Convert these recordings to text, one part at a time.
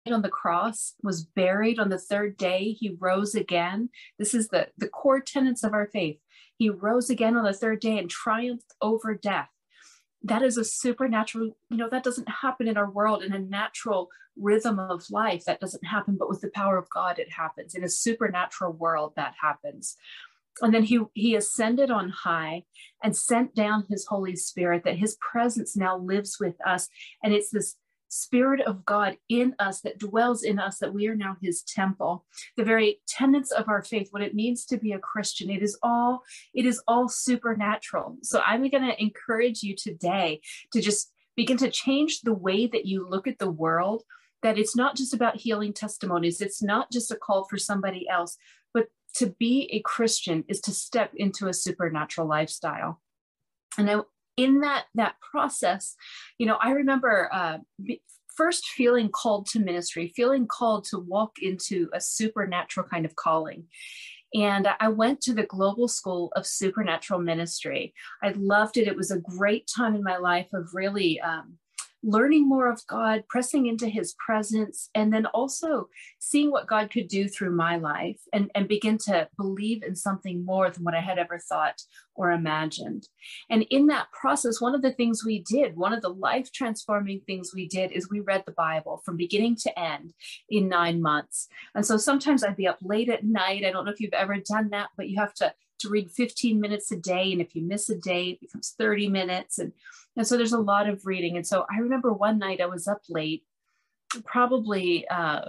on the cross, was buried. On the third day, he rose again. This is the core tenets of our faith. He rose again on the third day and triumphed over death. That is a supernatural, that doesn't happen in our world in a natural rhythm of life. That doesn't happen, but with the power of God, it happens. In a supernatural world, that happens. And then he ascended on high and sent down his Holy Spirit, that his presence now lives with us. And it's this Spirit of God in us that dwells in us, that we are now his temple. The very tenets of our faith, what it means to be a Christian, it is all supernatural. So I'm going to encourage you today to just begin to change the way that you look at the world, that it's not just about healing testimonies. It's not just a call for somebody else, but to be a Christian is to step into a supernatural lifestyle. And in that process, I remember first feeling called to ministry, feeling called to walk into a supernatural kind of calling. And I went to the Global School of Supernatural Ministry. I loved it. It was a great time in my life of really learning more of God, pressing into his presence, and then also seeing what God could do through my life and begin to believe in something more than what I had ever thought or imagined. And in that process, one of the things we did, one of the life transforming things we did, is we read the Bible from beginning to end in 9 months. And so sometimes I'd be up late at night. I don't know if you've ever done that, but you have to read 15 minutes a day. And if you miss a day, it becomes 30 minutes. And so there's a lot of reading. And so I remember one night I was up late, probably,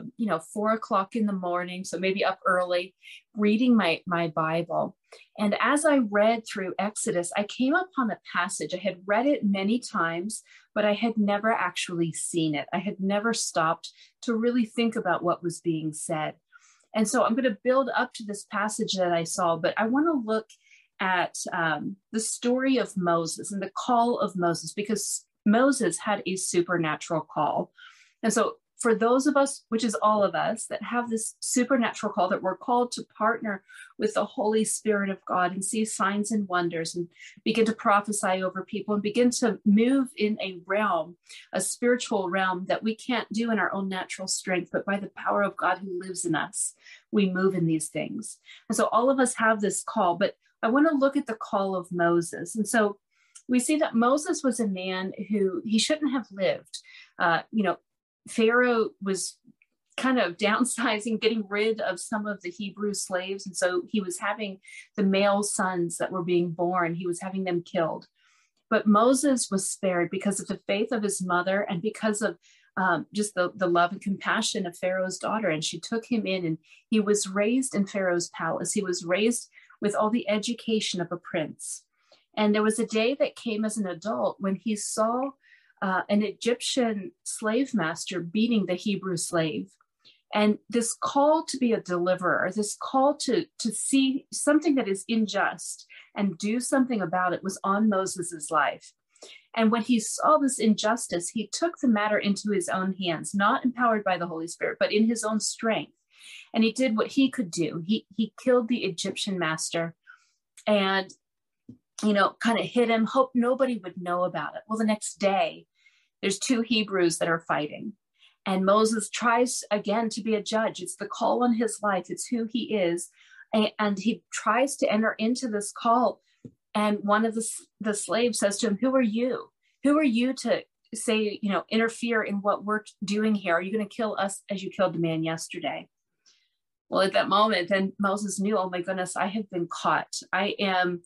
4:00 in the morning. So maybe up early, reading my Bible. And as I read through Exodus, I came upon a passage. I had read it many times, but I had never actually seen it. I had never stopped to really think about what was being said. And so I'm going to build up to this passage that I saw, but I want to look at the story of Moses and the call of Moses, because Moses had a supernatural call. And so for those of us, which is all of us, that have this supernatural call, that we're called to partner with the Holy Spirit of God and see signs and wonders and begin to prophesy over people and begin to move in a realm, a spiritual realm that we can't do in our own natural strength, but by the power of God who lives in us, we move in these things. And so all of us have this call, but I want to look at the call of Moses. And so we see that Moses was a man who he shouldn't have lived. Pharaoh was kind of downsizing, getting rid of some of the Hebrew slaves. And so he was having the male sons that were being born, he was having them killed. But Moses was spared because of the faith of his mother and because of just the love and compassion of Pharaoh's daughter. And she took him in, and he was raised in Pharaoh's palace. He was raised with all the education of a prince. And there was a day that came as an adult when he saw an Egyptian slave master beating the Hebrew slave. And this call to be a deliverer, this call to see something that is unjust and do something about it, was on Moses's life. And when he saw this injustice, he took the matter into his own hands, not empowered by the Holy Spirit, but in his own strength. And he did what he could do. He killed the Egyptian master and, kind of hid him, hoped nobody would know about it. Well, the next day, there's 2 Hebrews that are fighting. And Moses tries again to be a judge. It's the call on his life. It's who he is. And he tries to enter into this call. And one of the slaves says to him, "Who are you? Who are you to say, interfere in what we're doing here? Are you going to kill us as you killed the man yesterday?" Well, at that moment, then Moses knew, oh my goodness, I have been caught. I am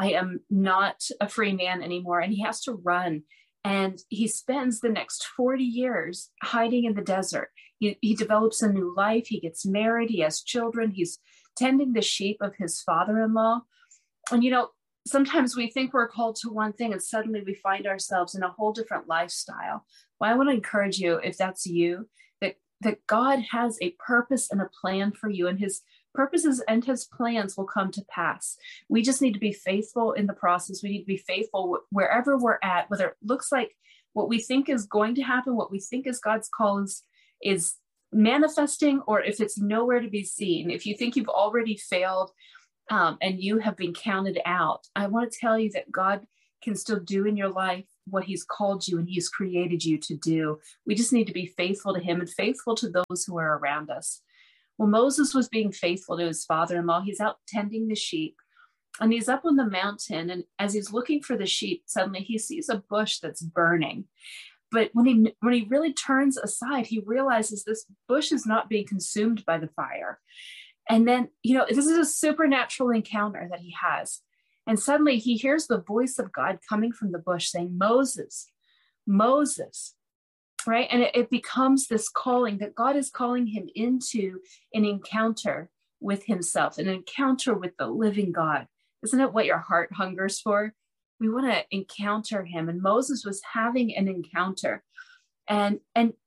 not a free man anymore. And he has to run. And he spends the next 40 years hiding in the desert. He develops a new life. He gets married. He has children. He's tending the sheep of his father-in-law. And, sometimes we think we're called to one thing and suddenly we find ourselves in a whole different lifestyle. Well, I want to encourage you, if that's you, that God has a purpose and a plan for you, and his purposes and his plans will come to pass. We just need to be faithful in the process. We need to be faithful wherever we're at, whether it looks like what we think is going to happen, what we think is God's call is manifesting, or if it's nowhere to be seen. If you think you've already failed and you have been counted out, I want to tell you that God can still do in your life what he's called you and he's created you to do. We just need to be faithful to him and faithful to those who are around us. Well, Moses was being faithful to his father-in-law. He's out tending the sheep, and he's up on the mountain. And as he's looking for the sheep, suddenly he sees a bush that's burning. But when he really turns aside, he realizes this bush is not being consumed by the fire. And then, this is a supernatural encounter that he has. And suddenly he hears the voice of God coming from the bush saying, Moses, Moses, right? And it becomes this calling that God is calling him into an encounter with himself, an encounter with the living God. Isn't it what your heart hungers for? We want to encounter him. And Moses was having an encounter. And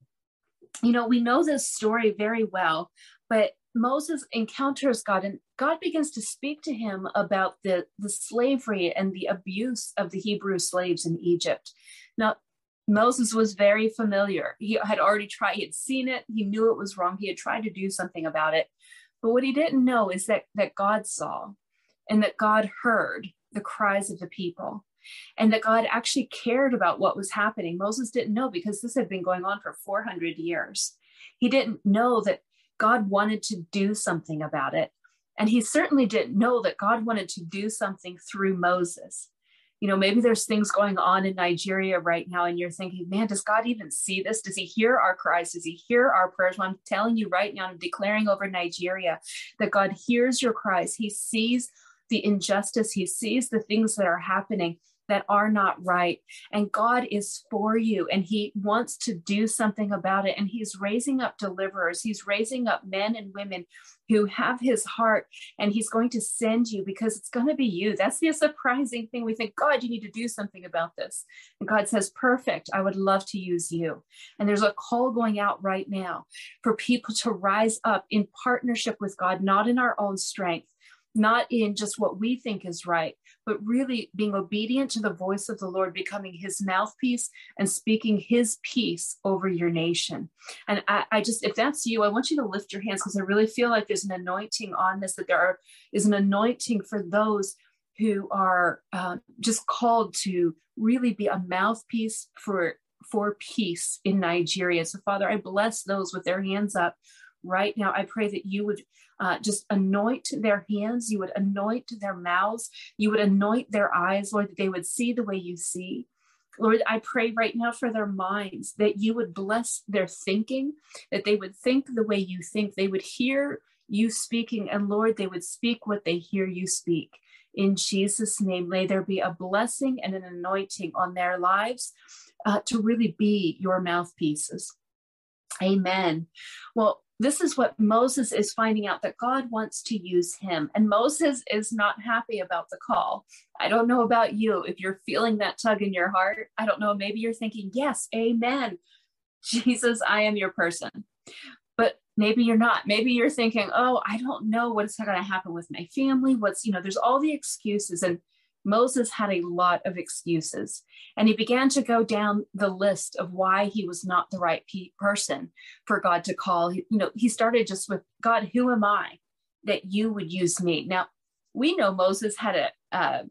we know this story very well, but Moses encounters God, and God begins to speak to him about the slavery and the abuse of the Hebrew slaves in Egypt. Now, Moses was very familiar. He had already tried, he had seen it, he knew it was wrong, he had tried to do something about it. But what he didn't know is that God saw, and that God heard the cries of the people, and that God actually cared about what was happening. Moses didn't know, because this had been going on for 400 years. He didn't know that God wanted to do something about it. And he certainly didn't know that God wanted to do something through Moses. Maybe there's things going on in Nigeria right now, and you're thinking, man, does God even see this? Does he hear our cries? Does he hear our prayers? Well, I'm telling you right now, I'm declaring over Nigeria that God hears your cries. He sees the injustice. He sees the things that are happening that are not right. And God is for you, and he wants to do something about it. And he's raising up deliverers. He's raising up men and women who have his heart, and he's going to send you, because it's going to be you. That's the surprising thing. We think, God, you need to do something about this. And God says, perfect. I would love to use you. And there's a call going out right now for people to rise up in partnership with God, not in our own strength, not in just what we think is right, but really being obedient to the voice of the Lord, becoming his mouthpiece and speaking his peace over your nation. And I just, if that's you, I want you to lift your hands, because I really feel like there's an anointing on this, that is an anointing for those who are just called to really be a mouthpiece for peace in Nigeria. So Father, I bless those with their hands up right now. I pray that you would just anoint their hands, you would anoint their mouths, you would anoint their eyes, Lord, that they would see the way you see. Lord, I pray right now for their minds, that you would bless their thinking, that they would think the way you think, they would hear you speaking, and Lord, they would speak what they hear you speak. In Jesus' name, may there be a blessing and an anointing on their lives to really be your mouthpieces. Amen. Well, this is what Moses is finding out, that God wants to use him. And Moses is not happy about the call. I don't know about you, if you're feeling that tug in your heart. I don't know, maybe you're thinking, yes, amen. Jesus, I am your person. But maybe you're not. Maybe you're thinking, oh, I don't know what's going to happen with my family. There's all the excuses. And Moses had a lot of excuses, and he began to go down the list of why he was not the right person for God to call. He started just with, God, who am I that you would use me? Now, we know Moses had a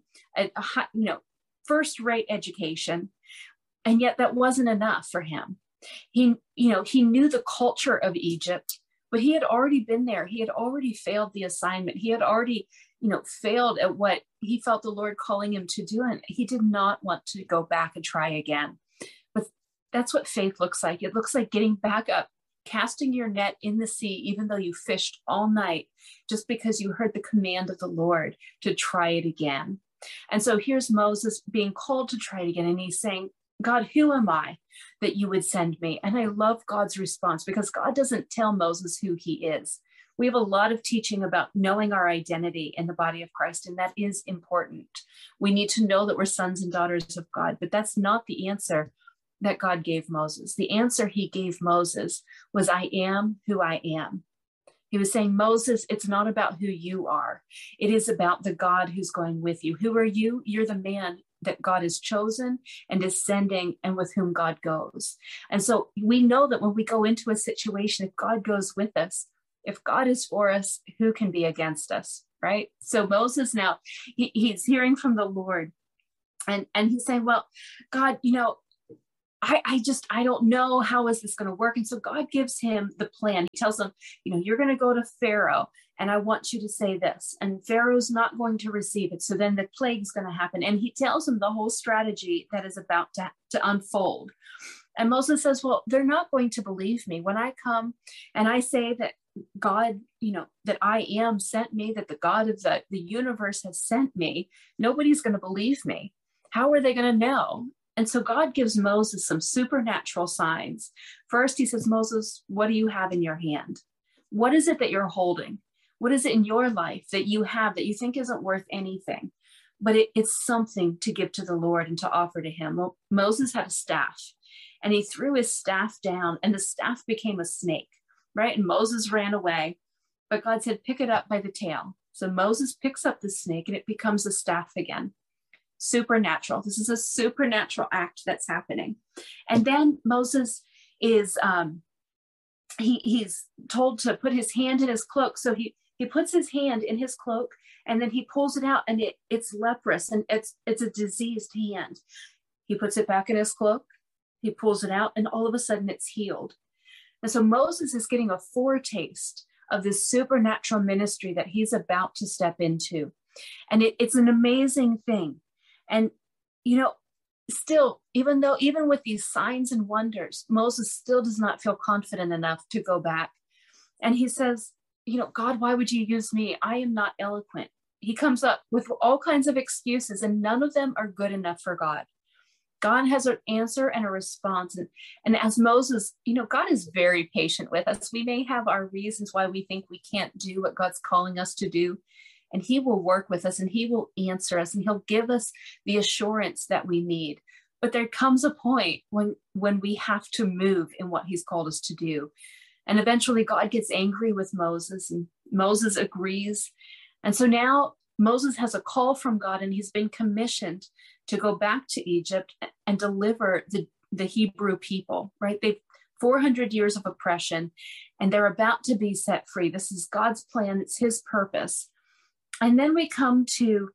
first-rate education, and yet that wasn't enough for him. He knew the culture of Egypt, but he had already been there. He had already failed the assignment. He had already failed at what he felt the Lord calling him to do. And he did not want to go back and try again. But that's what faith looks like. It looks like getting back up, casting your net in the sea, even though you fished all night, just because you heard the command of the Lord to try it again. And so here's Moses being called to try it again. And he's saying, God, who am I that you would send me? And I love God's response, because God doesn't tell Moses who he is. We have a lot of teaching about knowing our identity in the body of Christ, and that is important. We need to know that we're sons and daughters of God, but that's not the answer that God gave Moses. The answer he gave Moses was, I am who I am. He was saying, Moses, it's not about who you are. It is about the God who's going with you. Who are you? You're the man that God has chosen and is sending, and with whom God goes. And so we know that when we go into a situation, if God goes with us, if God is for us, who can be against us, right? So Moses now, he's hearing from the Lord, And he's saying, well, God, I don't know, how is this going to work? And so God gives him the plan. He tells him, you're going to go to Pharaoh and I want you to say this, and Pharaoh's not going to receive it. So then the plague's going to happen. And he tells him the whole strategy that is about to unfold. And Moses says, well, they're not going to believe me when I come and I say that God, that I am sent me, that the God of the universe has sent me. Nobody's going to believe me. How are they going to know? And so God gives Moses some supernatural signs. First, he says, Moses, what do you have in your hand? What is it that you're holding? What is it in your life that you have that you think isn't worth anything? But it's something to give to the Lord and to offer to him. Well, Moses had a staff, and he threw his staff down, and the staff became a snake, right? And Moses ran away, but God said, pick it up by the tail. So Moses picks up the snake, and it becomes a staff again. Supernatural. This is a supernatural act that's happening. And then Moses is, he's told to put his hand in his cloak. So he puts his hand in his cloak, and then he pulls it out, and it's leprous, and it's a diseased hand. He puts it back in his cloak. He pulls it out, and all of a sudden it's healed. And so Moses is getting a foretaste of this supernatural ministry that he's about to step into. And it's an amazing thing. And, still, even with these signs and wonders, Moses still does not feel confident enough to go back. And he says, God, why would you use me? I am not eloquent. He comes up with all kinds of excuses, and none of them are good enough for God. God has an answer and a response. And as Moses, God is very patient with us. We may have our reasons why we think we can't do what God's calling us to do. And he will work with us, and he will answer us, and he'll give us the assurance that we need. But there comes a point when we have to move in what he's called us to do. And eventually God gets angry with Moses, and Moses agrees. And so now Moses has a call from God, and he's been commissioned to go back to Egypt and deliver the Hebrew people, right? They've 400 years of oppression, and they're about to be set free. This is God's plan. It's his purpose. And then we come to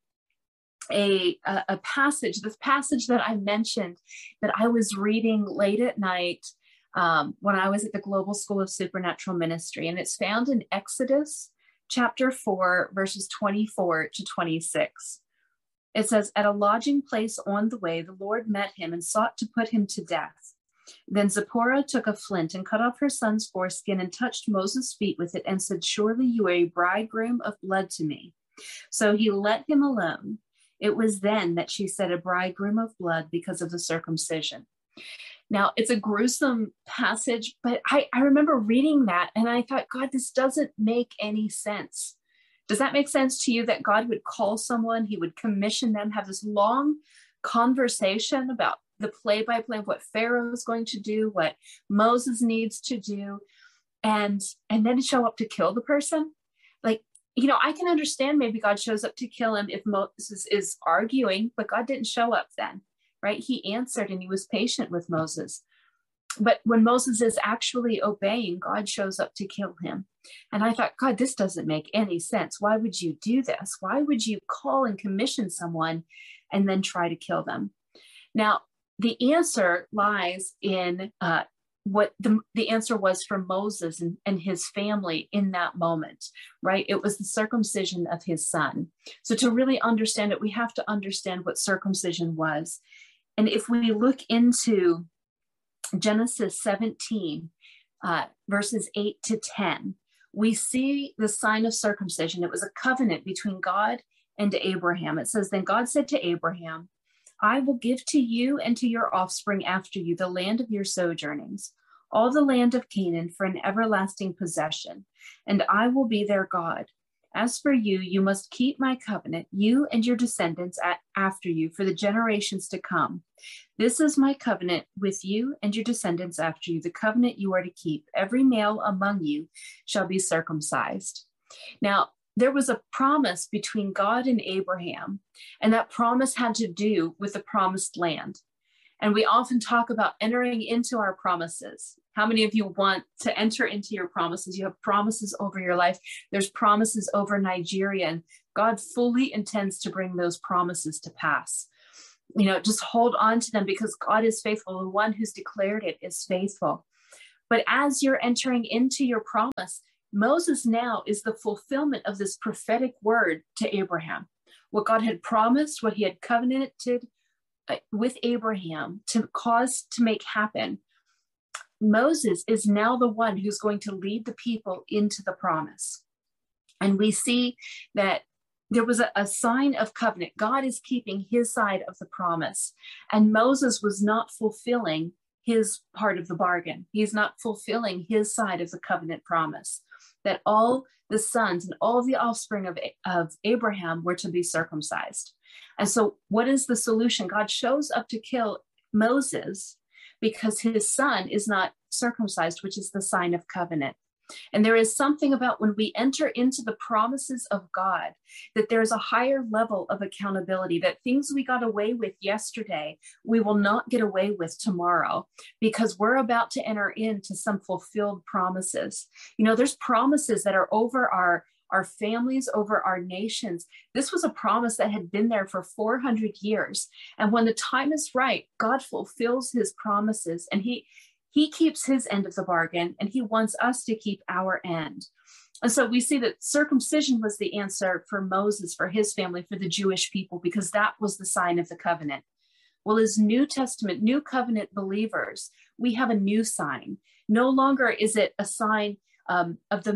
a passage, this passage that I mentioned that I was reading late at night when I was at the Global School of Supernatural Ministry. And it's found in Exodus chapter 4, verses 24 to 26. It says, at a lodging place on the way, the Lord met him and sought to put him to death. Then Zipporah took a flint and cut off her son's foreskin and touched Moses' feet with it and said, surely you are a bridegroom of blood to me. So he let him alone. It was then that she said, a bridegroom of blood, because of the circumcision. Now, it's a gruesome passage, but I remember reading that and I thought, God, this doesn't make any sense. Does that make sense to you, that God would call someone, he would commission them, have this long conversation about the play-by-play of what Pharaoh is going to do, what Moses needs to do, and then show up to kill the person? Like, I can understand maybe God shows up to kill him if Moses is arguing, but God didn't show up then, right? He answered and he was patient with Moses. But when Moses is actually obeying, God shows up to kill him. And I thought, God, this doesn't make any sense. Why would you do this? Why would you call and commission someone and then try to kill them? Now, the answer lies in what the answer was for Moses and his family in that moment, right? It was the circumcision of his son. So to really understand it, we have to understand what circumcision was. And if we look into Genesis 17, verses 8 to 10, we see the sign of circumcision. It was a covenant between God and Abraham. It says, then God said to Abraham, I will give to you and to your offspring after you the land of your sojournings, all the land of Canaan for an everlasting possession, and I will be their God. As for you, you must keep my covenant, you and your descendants after you for the generations to come. This is my covenant with you and your descendants after you, the covenant you are to keep. Every male among you shall be circumcised. Now, there was a promise between God and Abraham, and that promise had to do with the promised land. And we often talk about entering into our promises. How many of you want to enter into your promises? You have promises over your life. There's promises over Nigeria, and God fully intends to bring those promises to pass. just hold on to them because God is faithful. The one who's declared it is faithful. But as you're entering into your promise, Moses now is the fulfillment of this prophetic word to Abraham. What God had promised, what he had covenanted with Abraham to cause to make happen. Moses is now the one who's going to lead the people into the promise. And we see that there was a sign of covenant. God is keeping his side of the promise. And Moses was not fulfilling his part of the bargain. He's not fulfilling his side of the covenant promise, that all the sons and all the offspring of Abraham were to be circumcised. And so what is the solution? God shows up to kill Moses because his son is not circumcised, which is the sign of covenant. And there is something about when we enter into the promises of God, that there's a higher level of accountability, that things we got away with yesterday, we will not get away with tomorrow, because we're about to enter into some fulfilled promises. There's promises that are over our families, over our nations. This was a promise that had been there for 400 years. And when the time is right, God fulfills his promises, and he keeps his end of the bargain, and he wants us to keep our end. And so we see that circumcision was the answer for Moses, for his family, for the Jewish people, because that was the sign of the covenant. Well, as New Testament, New Covenant believers, we have a new sign. No longer is it a sign of the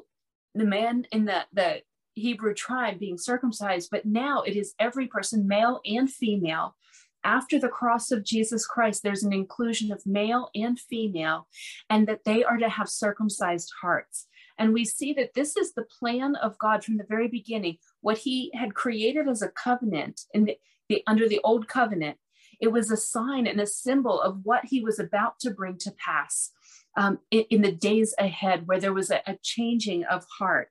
man in the Hebrew tribe being circumcised, but now it is every person, male and female. After the cross of Jesus Christ, there's an inclusion of male and female, and that they are to have circumcised hearts. And we see that this is the plan of God from the very beginning. What he had created as a covenant under the old covenant, it was a sign and a symbol of what he was about to bring to pass in the days ahead, where there was a changing of heart.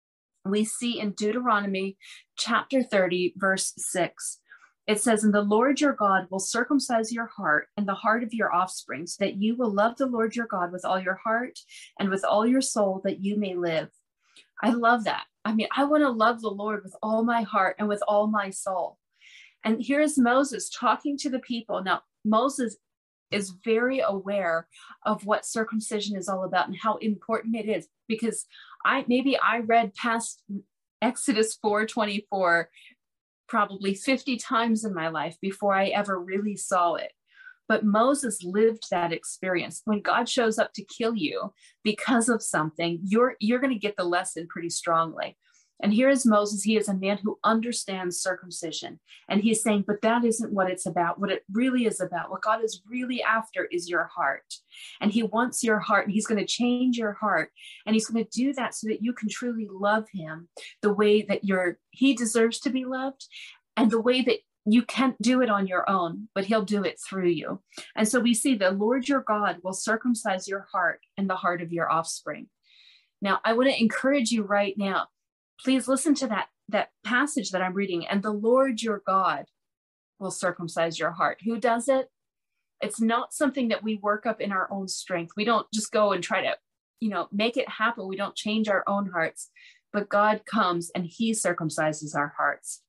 We see in Deuteronomy chapter 30, verse 6, it says, "And the Lord your God will circumcise your heart and the heart of your offspring, so that you will love the Lord your God with all your heart and with all your soul, that you may live." I love that. I want to love the Lord with all my heart and with all my soul. And here's Moses talking to the people. Now, Moses is very aware of what circumcision is all about and how important it is, because I read past Exodus 4:24 probably 50 times in my life before I ever really saw it. But Moses lived that experience. When God shows up to kill you because of something, you're going to get the lesson pretty strongly. And here is Moses. He is a man who understands circumcision. And he's saying, but that isn't what it's about. What it really is about, what God is really after, is your heart. And he wants your heart, and he's going to change your heart. And he's going to do that so that you can truly love him the way that he deserves to be loved, and the way that you can't do it on your own, but he'll do it through you. And so we see the Lord your God will circumcise your heart and the heart of your offspring. Now, I want to encourage you right now, please listen to that passage that I'm reading. And the Lord your God will circumcise your heart. Who does it? It's not something that we work up in our own strength. We don't just go and try to, make it happen. We don't change our own hearts, but God comes and he circumcises our hearts.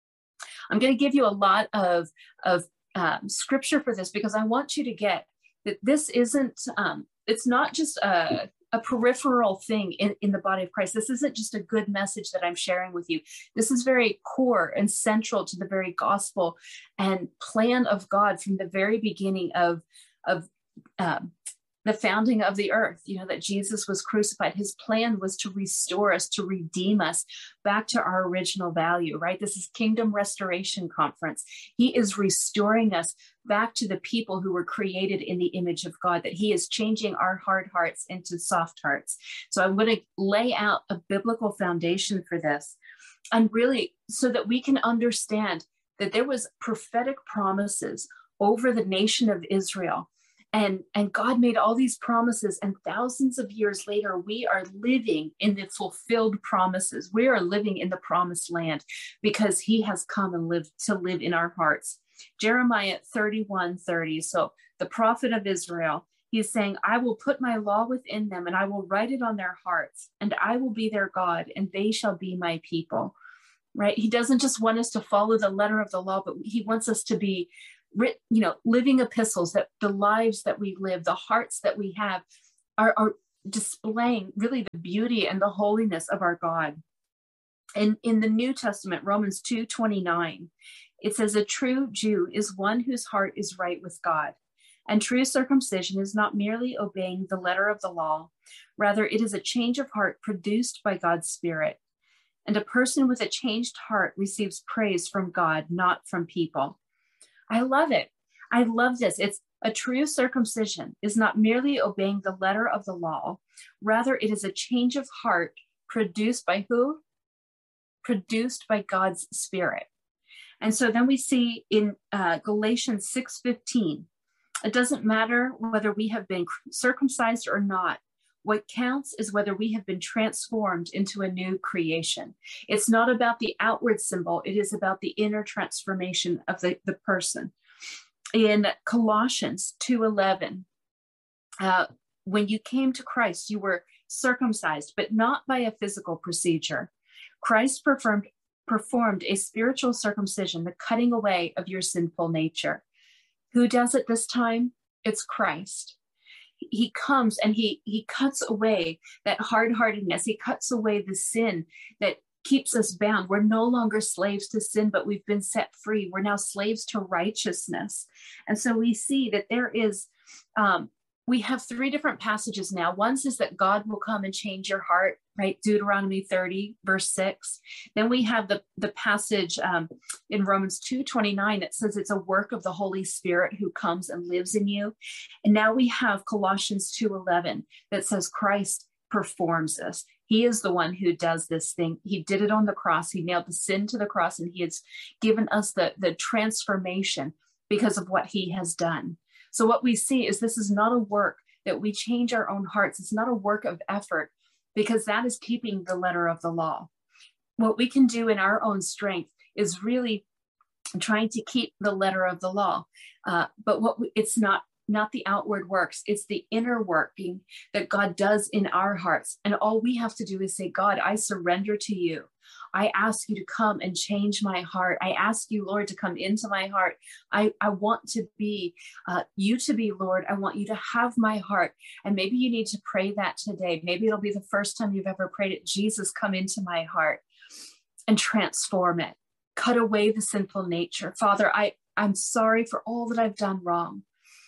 I'm going to give you a lot of scripture for this, because I want you to get that this isn't, it's not just a peripheral thing in the body of Christ. This isn't just a good message that I'm sharing with you. This is very core and central to the very gospel and plan of God from the very beginning of the founding of the earth, that Jesus was crucified. His plan was to restore us, to redeem us back to our original value, right? This is Kingdom Restoration Conference. He is restoring us back to the people who were created in the image of God, that he is changing our hard hearts into soft hearts. So I'm going to lay out a biblical foundation for this, and really so that we can understand that there was prophetic promises over the nation of Israel. And God made all these promises, and thousands of years later, we are living in the fulfilled promises. We are living in the promised land because he has come and lived to live in our hearts. Jeremiah 31:30. So the prophet of Israel, he's saying, "I will put my law within them, and I will write it on their hearts, and I will be their God, and they shall be my people." right? He doesn't just want us to follow the letter of the law, but he wants us to be living epistles, that the lives that we live, the hearts that we have are displaying really the beauty and the holiness of our God. And in the New Testament, Romans 2:29, it says, a true Jew is one whose heart is right with God. And true circumcision is not merely obeying the letter of the law. Rather, it is a change of heart produced by God's Spirit. And a person with a changed heart receives praise from God, not from people. I love it. I love this. It's a true circumcision is not merely obeying the letter of the law. Rather, it is a change of heart produced by who? Produced by God's Spirit. And so then we see in Galatians 6:15, it doesn't matter whether we have been circumcised or not. What counts is whether we have been transformed into a new creation. It's not about the outward symbol. It is about the inner transformation of the person. In Colossians 2:11, when you came to Christ, you were circumcised, but not by a physical procedure. Christ performed a spiritual circumcision, the cutting away of your sinful nature. Who does it this time? It's Christ. He comes and he cuts away that hard-heartedness. He cuts away the sin that keeps us bound. We're no longer slaves to sin, but we've been set free. We're now slaves to righteousness. And so we see that there is, we have three different passages now. One says that God will come and change your heart, right? Deuteronomy 30, verse 6. Then we have the passage in Romans 2:29 that says it's a work of the Holy Spirit who comes and lives in you. And now we have Colossians 2:11 that says Christ performs this. He is the one who does this thing. He did it on the cross. He nailed the sin to the cross, and he has given us the transformation because of what he has done. So what we see is this is not a work that we change our own hearts. It's not a work of effort, because that is keeping the letter of the law. What we can do in our own strength is really trying to keep the letter of the law. But it's not the outward works. It's the inner working that God does in our hearts. And all we have to do is say, God, I surrender to you. I ask you to come and change my heart. I ask you, Lord, to come into my heart. I want to be you to be, Lord. I want you to have my heart. And maybe you need to pray that today. Maybe it'll be the first time you've ever prayed it. Jesus, come into my heart and transform it. Cut away the sinful nature. Father, I'm sorry for all that I've done wrong.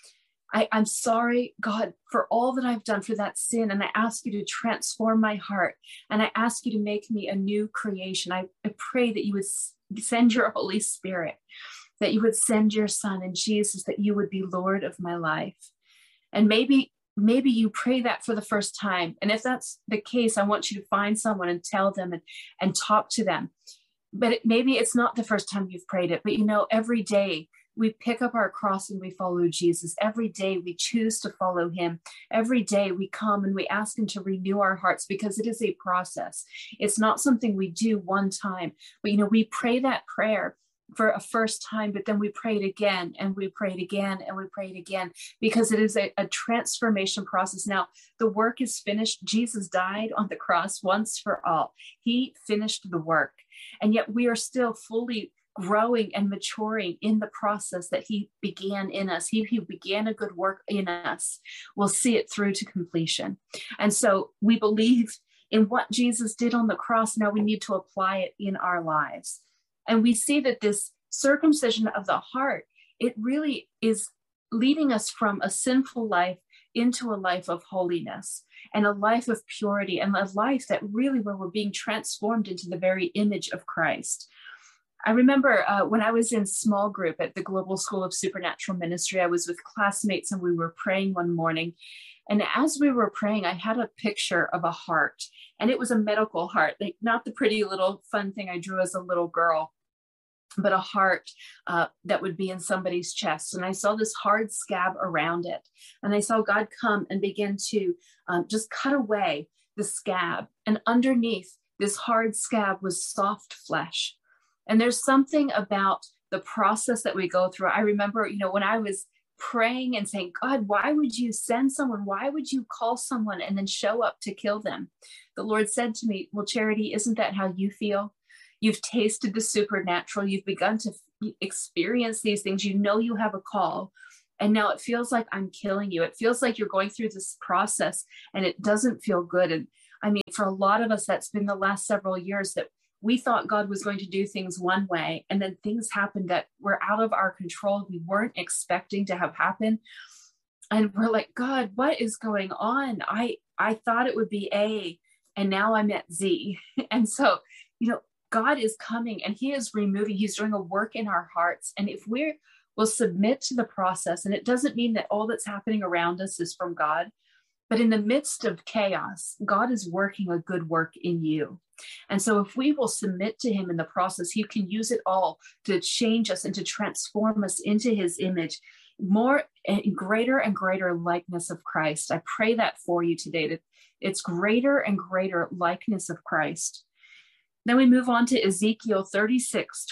I'm sorry, God, for all that I've done for that sin. And I ask you to transform my heart. And I ask you to make me a new creation. I pray that you would send your Holy Spirit, that you would send your Son and Jesus, that you would be Lord of my life. And maybe you pray that for the first time. And if that's the case, I want you to find someone and tell them and talk to them. But maybe it's not the first time you've prayed it, but every day we pick up our cross and we follow Jesus. Every day we choose to follow him. Every day we come and we ask him to renew our hearts, because it is a process. It's not something we do one time, but we pray that prayer for a first time, but then we pray it again and we pray it again and we pray it again, because it is a transformation process. Now, the work is finished. Jesus died on the cross once for all. He finished the work. And yet we are still fully growing and maturing in the process that he began in us. He who began a good work in us will see it through to completion. And so we believe in what Jesus did on the cross. Now we need to apply it in our lives. And we see that this circumcision of the heart, it really is leading us from a sinful life into a life of holiness and a life of purity, and a life that really where we're being transformed into the very image of Christ. I remember when I was in small group at the Global School of Supernatural Ministry, I was with classmates and we were praying one morning. And as we were praying, I had a picture of a heart, and it was a medical heart, like not the pretty little fun thing I drew as a little girl, but a heart that would be in somebody's chest. And I saw this hard scab around it. And I saw God come and begin to just cut away the scab. And underneath this hard scab was soft flesh. And there's something about the process that we go through. I remember, when I was praying and saying, God, why would you send someone? Why would you call someone and then show up to kill them? The Lord said to me, well, Charity, isn't that how you feel? You've tasted the supernatural. You've begun to experience these things. You know you have a call. And now it feels like I'm killing you. It feels like you're going through this process and it doesn't feel good. And I mean, for a lot of us, that's been the last several years that we thought God was going to do things one way. And then things happened that were out of our control. We weren't expecting to have happen. And we're like, God, what is going on? I thought it would be A, and now I'm at Z. And so, God is coming and he is removing, he's doing a work in our hearts. And if we'll submit to the process, and it doesn't mean that all that's happening around us is from God, but in the midst of chaos, God is working a good work in you. And so if we will submit to him in the process, he can use it all to change us and to transform us into his image, more and greater likeness of Christ. I pray that for you today, that it's greater and greater likeness of Christ. Then we move on to Ezekiel 36,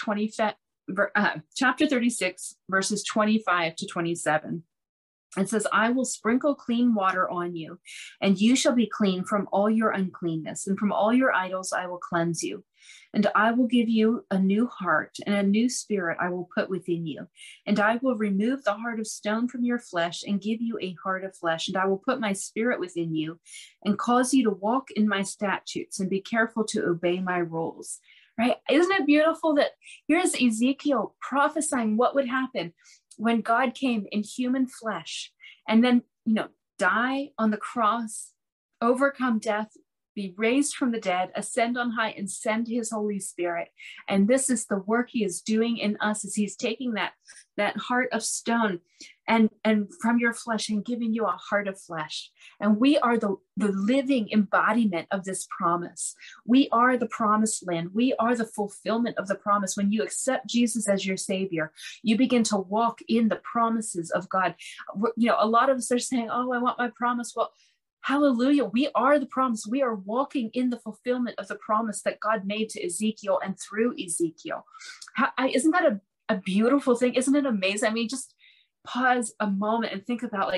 chapter 36, verses 25 to 27. It says, I will sprinkle clean water on you, and you shall be clean from all your uncleanness, and from all your idols I will cleanse you. And I will give you a new heart, and a new spirit I will put within you. And I will remove the heart of stone from your flesh, and give you a heart of flesh. And I will put my spirit within you, and cause you to walk in my statutes, and be careful to obey my rules. Right? Isn't it beautiful that here's Ezekiel prophesying what would happen when God came in human flesh, and then, die on the cross, overcome death, be raised from the dead, ascend on high, and send his Holy Spirit. And this is the work he is doing in us, as he's taking that heart of stone and from your flesh and giving you a heart of flesh. And we are the living embodiment of this promise. We are the promised land. We are the fulfillment of the promise. When you accept Jesus as your savior, you begin to walk in the promises of God. A lot of us are saying, oh, I want my promise. Well, hallelujah. We are the promise. We are walking in the fulfillment of the promise that God made to Ezekiel and through Ezekiel. Isn't that a beautiful thing? Isn't it amazing? I mean, just pause a moment and think about,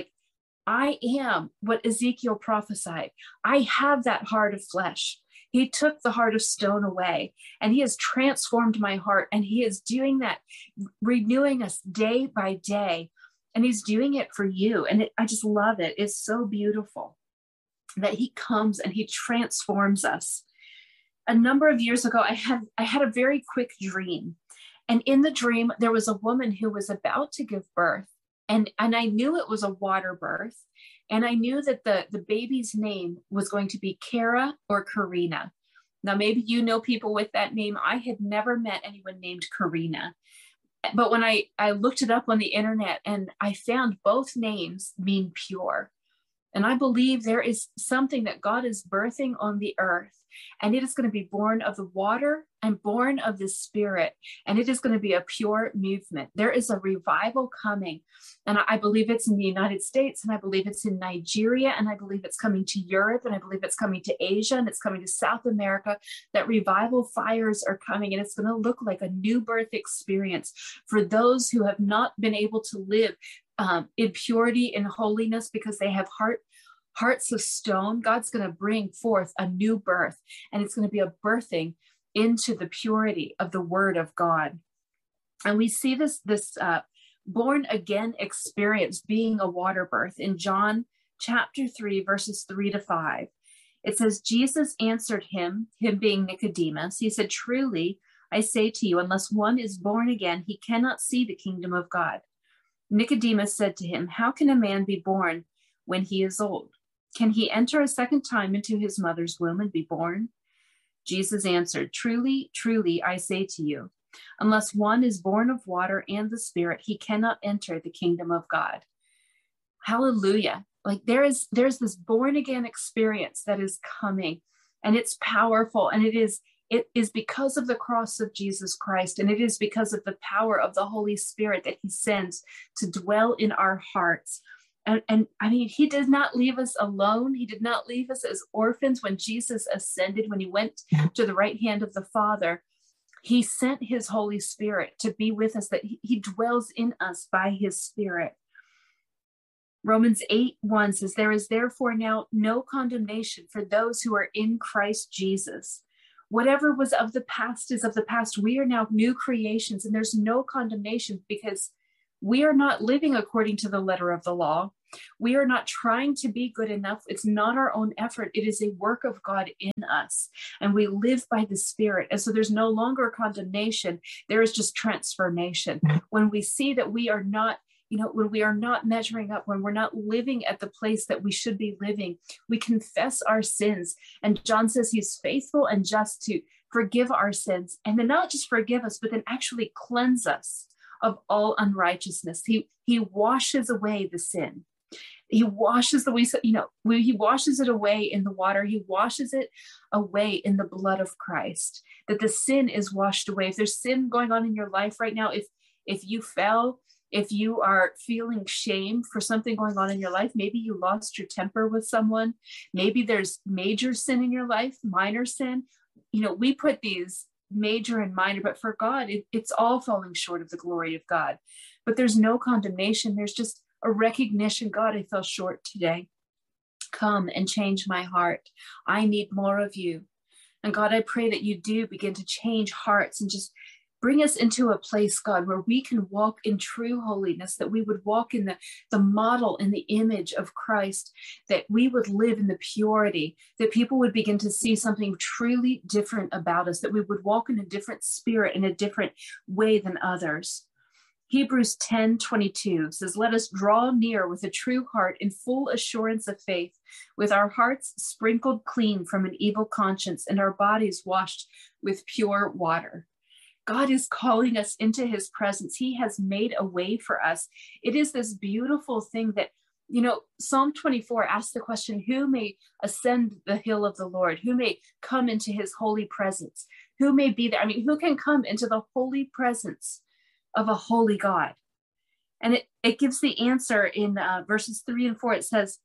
I am what Ezekiel prophesied. I have that heart of flesh. He took the heart of stone away, and he has transformed my heart, and he is doing that, renewing us day by day. And he's doing it for you. And I just love it. It's so beautiful that he comes and he transforms us. A number of years ago, I had a very quick dream. And in the dream, there was a woman who was about to give birth. And I knew it was a water birth. And I knew that the baby's name was going to be Kara or Karina. Now, maybe you know people with that name. I had never met anyone named Karina. But when I looked it up on the internet, and I found both names mean pure. And I believe there is something that God is birthing on the earth, and it is going to be born of the water and born of the Spirit, and it is going to be a pure movement. There is a revival coming, and I believe it's in the United States, and I believe it's in Nigeria, and I believe it's coming to Europe, and I believe it's coming to Asia, and it's coming to South America. That revival fires are coming, and it's going to look like a new birth experience for those who have not been able to live in purity and holiness because they have hearts of stone. God's going to bring forth a new birth, and it's going to be a birthing into the purity of the word of God. And we see this born again experience being a water birth in John chapter 3, verses 3-5. It says, Jesus answered him being Nicodemus. He said, truly, I say to you, unless one is born again, he cannot see the kingdom of God. Nicodemus said to him, how can a man be born when he is old? Can he enter a second time into his mother's womb and be born? Jesus answered, truly, truly, I say to you, unless one is born of water and the Spirit, he cannot enter the kingdom of God. Hallelujah. There's this born again experience that is coming, and it's powerful, and it is because of the cross of Jesus Christ, and it is because of the power of the Holy Spirit that he sends to dwell in our hearts. And I mean, he did not leave us alone. He did not leave us as orphans when Jesus ascended, when he went to the right hand of the Father. He sent his Holy Spirit to be with us, that he dwells in us by his Spirit. Romans 8:1 says, there is therefore now no condemnation for those who are in Christ Jesus. Whatever was of the past is of the past. We are now new creations, and there's no condemnation because we are not living according to the letter of the law. We are not trying to be good enough. It's not our own effort. It is a work of God in us, and we live by the Spirit. And so there's no longer condemnation. There is just transformation. When we see that we are not, when we are not measuring up, when we're not living at the place that we should be living, we confess our sins. And John says he's faithful and just to forgive our sins, and then not just forgive us, but then actually cleanse us of all unrighteousness. He washes away the sin. He washes he washes it away in the water. He washes it away in the blood of Christ, that the sin is washed away. If there's sin going on in your life right now, if you fell, if you are feeling shame for something going on in your life, maybe you lost your temper with someone, maybe there's major sin in your life, minor sin. We put these major and minor, but for God, it's all falling short of the glory of God. But there's no condemnation. There's just a recognition, God, I fell short today. Come and change my heart. I need more of you. And God, I pray that you do begin to change hearts and just bring us into a place, God, where we can walk in true holiness, that we would walk in the model and the image of Christ, that we would live in the purity, that people would begin to see something truly different about us, that we would walk in a different spirit, in a different way than others. Hebrews 10:22 says, let us draw near with a true heart in full assurance of faith, with our hearts sprinkled clean from an evil conscience and our bodies washed with pure water. God is calling us into his presence. He has made a way for us. It is this beautiful thing that, Psalm 24 asks the question, who may ascend the hill of the Lord? Who may come into his holy presence? Who may be there? Who can come into the holy presence of a holy God? And it gives the answer in verses 3 and 4. It says,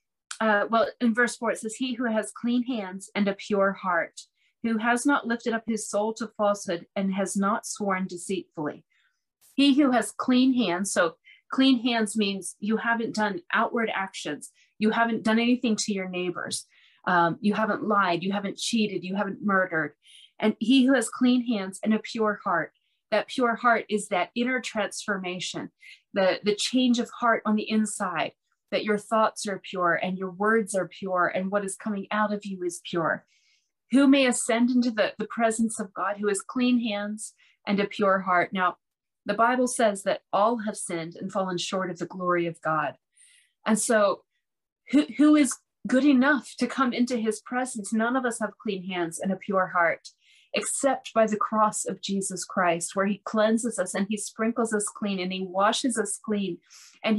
in verse 4, it says, he who has clean hands and a pure heart, who has not lifted up his soul to falsehood and has not sworn deceitfully. He who has clean hands, so clean hands means you haven't done outward actions. You haven't done anything to your neighbors. You haven't lied. You haven't cheated. You haven't murdered. And he who has clean hands and a pure heart, that pure heart is that inner transformation, the change of heart on the inside, that your thoughts are pure and your words are pure and what is coming out of you is pure. Who may ascend into the presence of God, who has clean hands and a pure heart. Now, the Bible says that all have sinned and fallen short of the glory of God. And so who is good enough to come into his presence? None of us have clean hands and a pure heart, except by the cross of Jesus Christ, where he cleanses us and he sprinkles us clean and he washes us clean and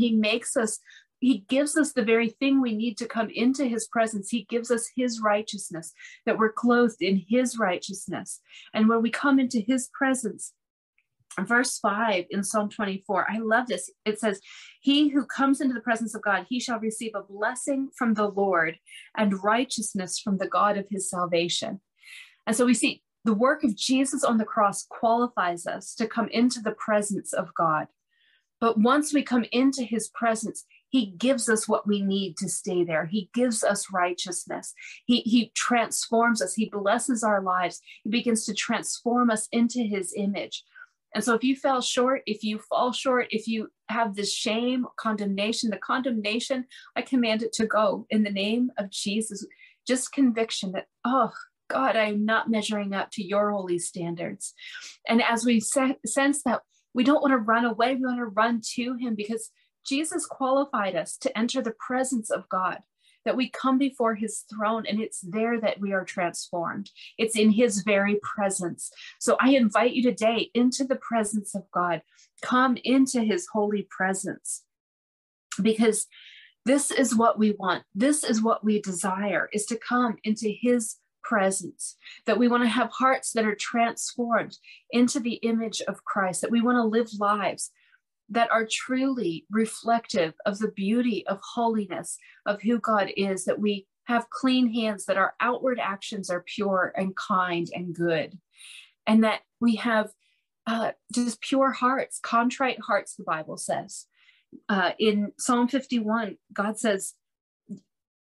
he gives us the very thing we need to come into his presence. He gives us his righteousness, that we're clothed in his righteousness. And when we come into his presence, verse 5 in Psalm 24, I love this. It says, he who comes into the presence of God, he shall receive a blessing from the Lord and righteousness from the God of his salvation. And so we see the work of Jesus on the cross qualifies us to come into the presence of God. But once we come into his presence, he gives us what we need to stay there. He gives us righteousness. He transforms us. He blesses our lives. He begins to transform us into his image. And so if you fell short, if you fall short, if you have this shame, condemnation, the condemnation, I command it to go in the name of Jesus. Just conviction that, oh, God, I'm not measuring up to your holy standards. And as we sense that, we don't want to run away. We want to run to him, because Jesus qualified us to enter the presence of God, that we come before his throne, and it's there that we are transformed. It's in his very presence. So I invite you today into the presence of God. Come into his holy presence, because this is what we want. This is what we desire, is to come into his presence, that we want to have hearts that are transformed into the image of Christ, that we want to live lives that are truly reflective of the beauty of holiness, of who God is, that we have clean hands, that our outward actions are pure and kind and good, and that we have just pure hearts, contrite hearts, the Bible says. In Psalm 51, God says,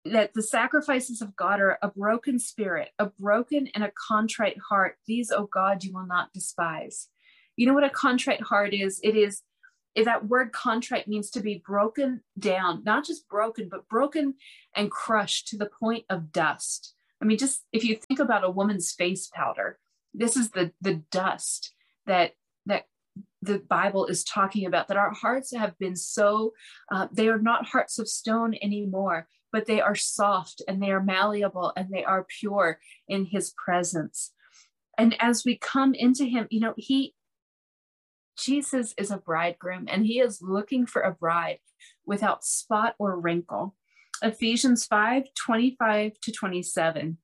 that the sacrifices of God are a broken spirit, a broken and a contrite heart. These, oh God, you will not despise. You know what a contrite heart is? That word contrite means to be broken down, not just broken, but broken and crushed to the point of dust. I mean, just if you think about a woman's face powder, this is the dust that the Bible is talking about, that our hearts have been so, they are not hearts of stone anymore, but they are soft and they are malleable and they are pure in his presence. And as we come into him, you know, Jesus is a bridegroom and he is looking for a bride without spot or wrinkle. Ephesians 5:25-27.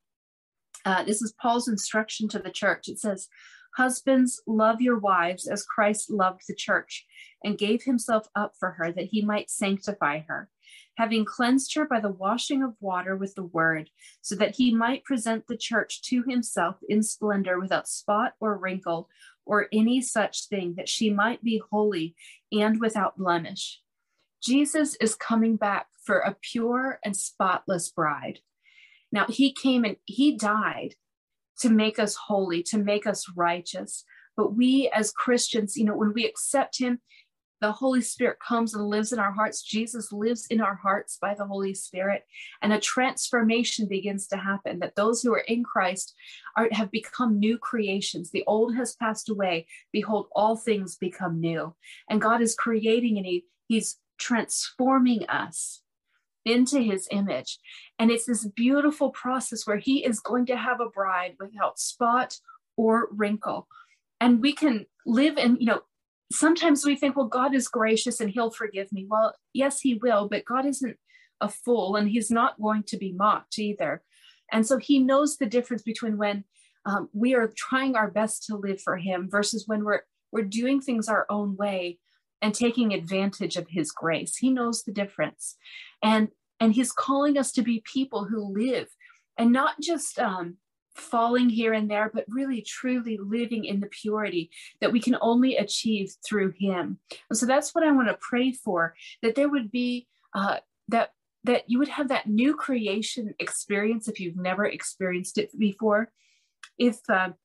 This is Paul's instruction to the church. It says, husbands, love your wives as Christ loved the church and gave himself up for her that he might sanctify her, having cleansed her by the washing of water with the word, so that he might present the church to himself in splendor without spot or wrinkle or any such thing, that she might be holy and without blemish. Jesus is coming back for a pure and spotless bride. Now, he came and he died to make us holy, to make us righteous. But we as Christians, you know, when we accept him, the Holy Spirit comes and lives in our hearts. Jesus lives in our hearts by the Holy Spirit, and a transformation begins to happen, that those who are in Christ have become new creations. The old has passed away. Behold, all things become new. And God is creating and he's transforming us into his image. And it's this beautiful process where he is going to have a bride without spot or wrinkle. And we can live in, you know, sometimes we think, well, God is gracious and he'll forgive me. Well, yes, he will, but God isn't a fool and he's not going to be mocked either. And so he knows the difference between when we are trying our best to live for him versus when we're doing things our own way and taking advantage of his grace. He knows the difference. And he's calling us to be people who live and not just falling here and there, but really truly living in the purity that we can only achieve through him. And so that's what I want to pray for, that there would be that you would have that new creation experience if you've never experienced it before. If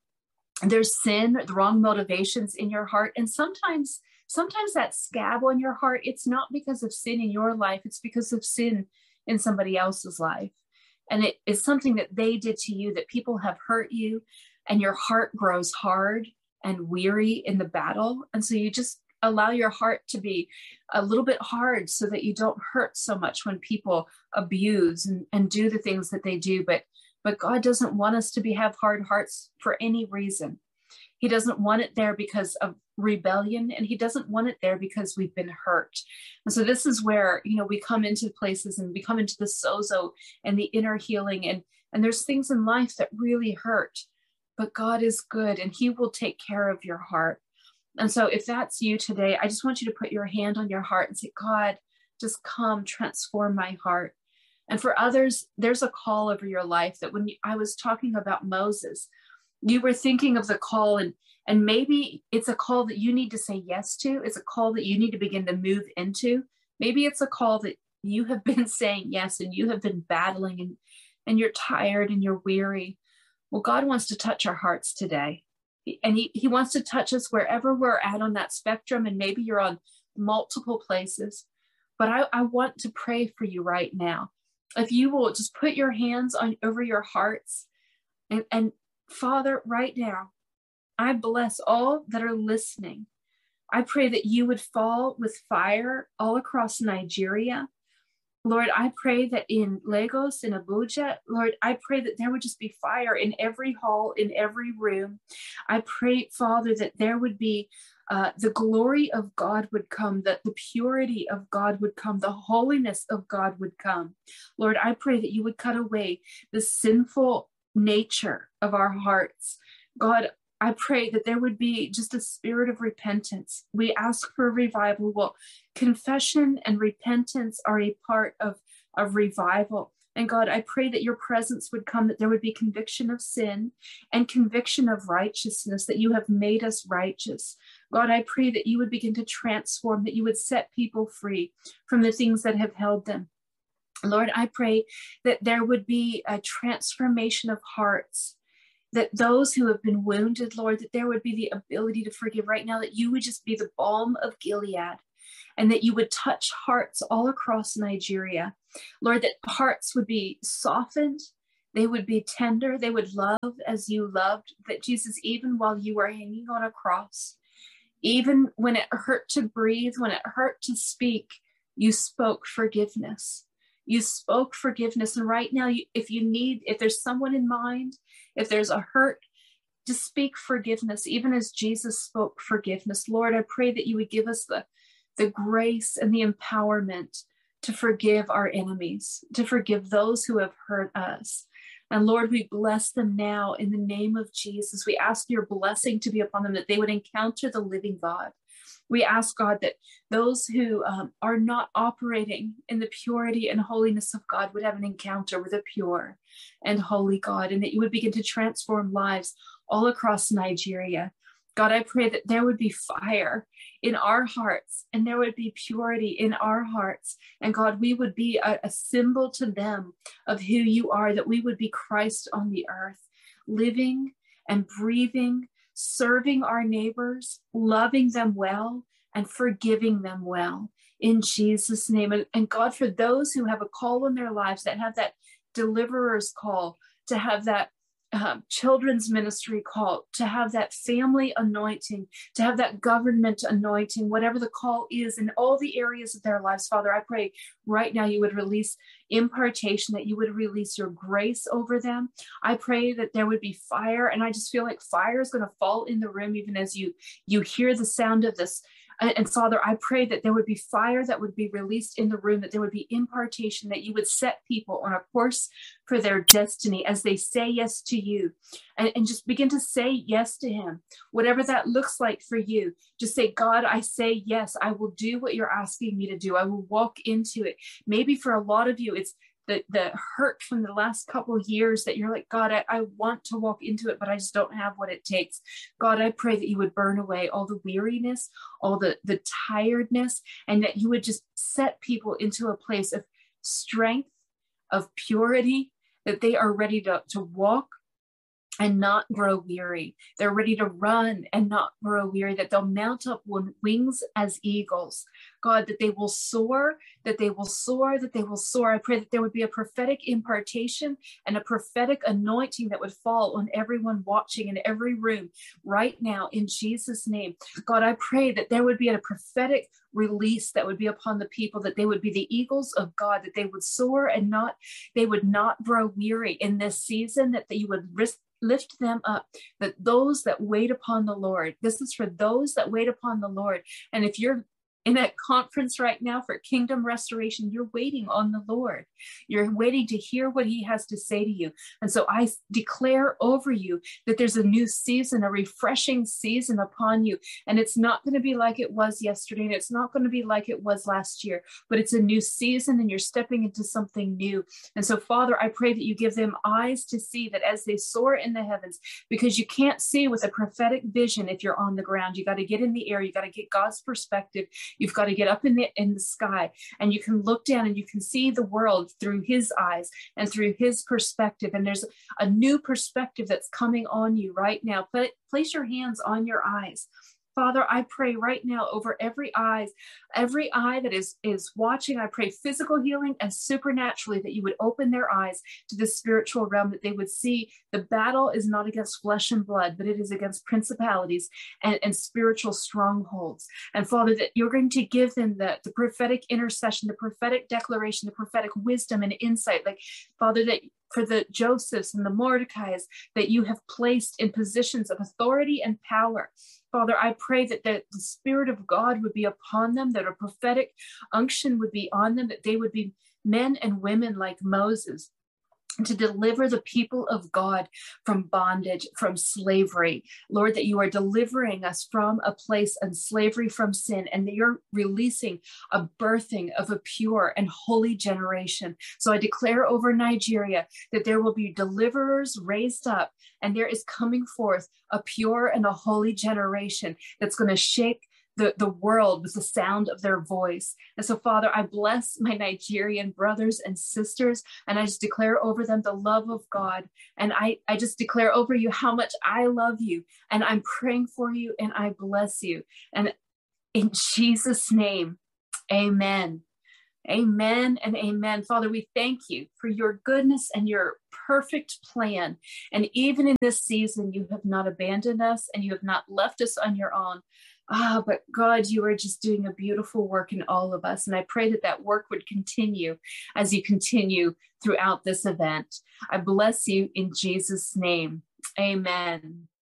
there's sin, the wrong motivations in your heart, and sometimes that scab on your heart, it's not because of sin in your life, it's because of sin in somebody else's life. And it is something that they did to you, that people have hurt you, and your heart grows hard and weary in the battle. And so you just allow your heart to be a little bit hard so that you don't hurt so much when people abuse and do the things that they do. But God doesn't want us to have hard hearts for any reason. He doesn't want it there because of rebellion, and he doesn't want it there because we've been hurt. And so this is where, you know, we come into places and we come into the sozo and the inner healing, and there's things in life that really hurt, but God is good and he will take care of your heart. And so if that's you today, I just want you to put your hand on your heart and say, God, just come transform my heart. And for others, there's a call over your life that I was talking about Moses, you were thinking of the call, and maybe it's a call that you need to say yes to. It's a call that you need to begin to move into. Maybe it's a call that you have been saying yes, and you have been battling, and you're tired and you're weary. Well, God wants to touch our hearts today. And he wants to touch us wherever we're at on that spectrum. And maybe you're on multiple places, but I want to pray for you right now. If you will just put your hands over your hearts, and Father, right now, I bless all that are listening. I pray that you would fall with fire all across Nigeria. Lord, I pray that in Lagos, in Abuja, Lord, I pray that there would just be fire in every hall, in every room. I pray, Father, that there would be the glory of God would come, that the purity of God would come, the holiness of God would come. Lord, I pray that you would cut away the sinful nature of our hearts. God, I pray that there would be just a spirit of repentance. We ask for revival. Well, confession and repentance are a part of revival. And God, I pray that your presence would come, that there would be conviction of sin and conviction of righteousness, that you have made us righteous. God, I pray that you would begin to transform, that you would set people free from the things that have held them. Lord, I pray that there would be a transformation of hearts, that those who have been wounded, Lord, that there would be the ability to forgive right now, that you would just be the balm of Gilead, and that you would touch hearts all across Nigeria. Lord, that hearts would be softened, they would be tender, they would love as you loved, that Jesus, even while you were hanging on a cross, even when it hurt to breathe, when it hurt to speak, you spoke forgiveness. You spoke forgiveness. And right now, if there's someone in mind, if there's a hurt, to speak forgiveness, even as Jesus spoke forgiveness. Lord, I pray that you would give us the grace and the empowerment to forgive our enemies, to forgive those who have hurt us. And Lord, we bless them now in the name of Jesus. We ask your blessing to be upon them, that they would encounter the living God. We ask, God, that those who are not operating in the purity and holiness of God would have an encounter with a pure and holy God, and that you would begin to transform lives all across Nigeria. God, I pray that there would be fire in our hearts, and there would be purity in our hearts. And God, we would be a symbol to them of who you are, that we would be Christ on the earth, living and breathing, serving our neighbors, loving them well, and forgiving them well. In Jesus' name. And God, for those who have a call in their lives, that have that deliverer's call, to have that children's ministry call, to have that family anointing, to have that government anointing, whatever the call is in all the areas of their lives, Father, I pray right now you would release impartation, that you would release your grace over them. I pray that there would be fire, and I just feel like fire is going to fall in the room even as you hear the sound of this. And Father, I pray that there would be fire that would be released in the room, that there would be impartation, that you would set people on a course for their destiny as they say yes to you, and just begin to say yes to him. Whatever that looks like for you, just say, God, I say yes. I will do what you're asking me to do. I will walk into it. Maybe for a lot of you, it's the hurt from the last couple of years that you're like, God, I want to walk into it, but I just don't have what it takes. God, I pray that you would burn away all the weariness, all the tiredness, and that you would just set people into a place of strength, of purity, that they are ready to walk and not grow weary. They're ready to run and not grow weary, that they'll mount up on wings as eagles. God, that they will soar, that they will soar, that they will soar. I pray that there would be a prophetic impartation and a prophetic anointing that would fall on everyone watching in every room right now in Jesus' name. God, I pray that there would be a prophetic release that would be upon the people, that they would be the eagles of God, that they would soar and they would not grow weary in this season, that you would lift them up, that those that wait upon the Lord, this is for those that wait upon the Lord. And if you're in that conference right now for kingdom restoration, you're waiting on the Lord. You're waiting to hear what he has to say to you. And so I declare over you that there's a new season, a refreshing season upon you. And it's not going to be like it was yesterday, and it's not going to be like it was last year, but it's a new season, and you're stepping into something new. And so, Father, I pray that you give them eyes to see, that as they soar in the heavens, because you can't see with a prophetic vision if you're on the ground. You got to get in the air. You got to get God's perspective. You've got to get up in the sky, and you can look down and you can see the world through his eyes and through his perspective. And there's a new perspective that's coming on you right now. Place your hands on your eyes. Father, I pray right now over every eye that is watching. I pray physical healing and supernaturally that you would open their eyes to the spiritual realm, that they would see the battle is not against flesh and blood, but it is against principalities and spiritual strongholds. And Father, that you're going to give them the prophetic intercession, the prophetic declaration, the prophetic wisdom and insight. Like, Father, that for the Josephs and the Mordecais that you have placed in positions of authority and power. Father, I pray that the Spirit of God would be upon them, that a prophetic unction would be on them, that they would be men and women like Moses, to deliver the people of God from bondage, from slavery. Lord, that you are delivering us from a place of slavery from sin, and that you're releasing a birthing of a pure and holy generation. So I declare over Nigeria that there will be deliverers raised up, and there is coming forth a pure and a holy generation that's going to shake the world with the sound of their voice. And so, Father, I bless my Nigerian brothers and sisters, and I just declare over them the love of God. And I just declare over you how much I love you, and I'm praying for you, and I bless you. And in Jesus' name, amen. Amen and amen. Father, we thank you for your goodness and your perfect plan. And even in this season, you have not abandoned us and you have not left us on your own. But God, you are just doing a beautiful work in all of us. And I pray that that work would continue as you continue throughout this event. I bless you in Jesus' name. Amen.